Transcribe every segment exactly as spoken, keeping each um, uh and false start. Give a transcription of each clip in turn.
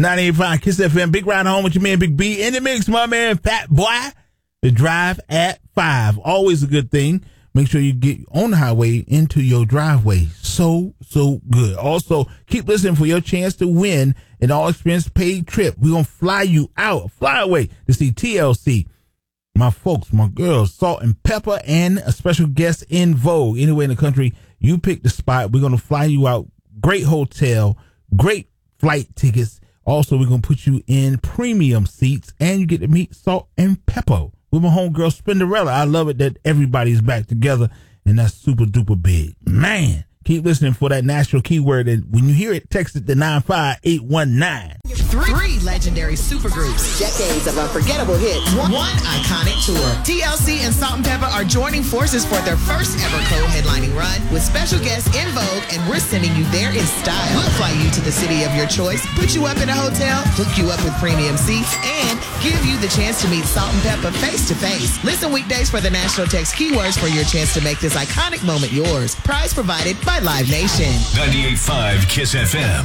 ninety-eight point five Kiss F M. Big Ride Home with your man Big B. In the mix, my man Fat Boy. The drive at five. Always a good thing. Make sure you get on the highway into your driveway. So, so good. Also, keep listening for your chance to win an all-expense paid trip. We're going to fly you out, fly away to see T L C. My folks, my girls, Salt and Pepper, and a special guest in Vogue. Anywhere in the country, you pick the spot. We're going to fly you out. Great hotel, great flight tickets. Also, we're going to put you in premium seats, and you get to meet Salt and Pepper with my homegirl Spinderella. I love it that everybody's back together, and that's super duper big. Man, keep listening for that national keyword, and when you hear it, text it to nine five eight one nine. Three legendary supergroups, decades of unforgettable hits, one, one iconic tour. T L C and Salt and Pepper are joining forces for their first ever co-headlining run with special guests in Vogue, and we're sending you there in style. We'll fly you to the city of your choice, put you up in a hotel, hook you up with premium seats, and give you the chance to meet Salt and Pepper face to face. Listen weekdays for the national text keywords for your chance to make this iconic moment yours. Prize provided by Live Nation. ninety-eight point five Kiss F M.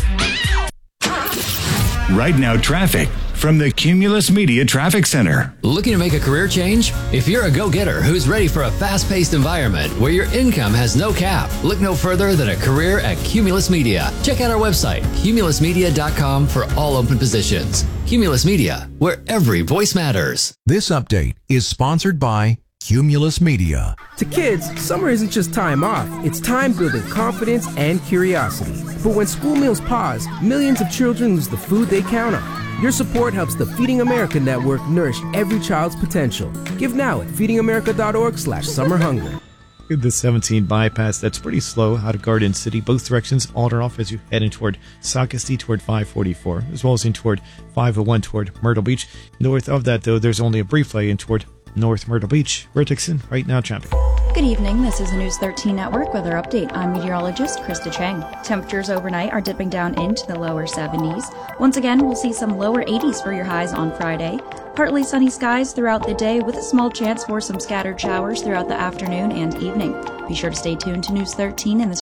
Right now, traffic from the Cumulus Media Traffic Center. Looking to make a career change? If you're a go-getter who's ready for a fast-paced environment where your income has no cap, look no further than a career at Cumulus Media. Check out our website, cumulus media dot com, for all open positions. Cumulus Media, where every voice matters. This update is sponsored by Cumulus Media. To kids, summer isn't just time off. It's time building confidence and curiosity. But when school meals pause, millions of children lose the food they count on. Your support helps the Feeding America Network nourish every child's potential. Give now at feeding america dot org slash summer hunger. The seventeen bypass, that's pretty slow out of Garden City. Both directions alter off as you head in toward Socastee toward five forty-four, as well as in toward five oh one toward Myrtle Beach. North of that, though, there's only a brief lay in toward North Myrtle Beach. We're Dixon, right now traffic. Good evening. This is a News thirteen Network weather update. I'm meteorologist Krista Chang. Temperatures overnight are dipping down into the lower seventies. Once again, we'll see some lower eighties for your highs on Friday. Partly sunny skies throughout the day with a small chance for some scattered showers throughout the afternoon and evening. Be sure to stay tuned to News thirteen in the